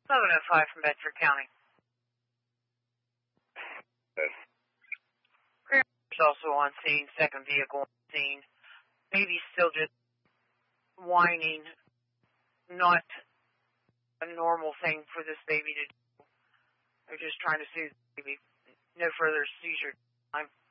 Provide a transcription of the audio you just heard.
1105 from Bedford County. There's also on scene, second vehicle on scene. Baby's still just whining. Not a normal thing for this baby to do. They're just trying to soothe the baby. No further seizure time.